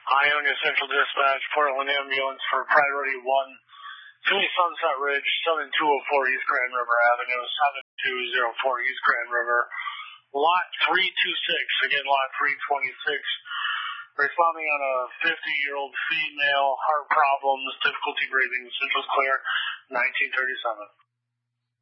Ionia Central Dispatch, Portland Ambulance for Priority 1, 3 Sunset Ridge, 7204 East Grand River Avenue, 7204 East Grand River, Lot 326, again Lot 326, responding on a 50-year-old female, heart problems, difficulty breathing, central's clear, 1937.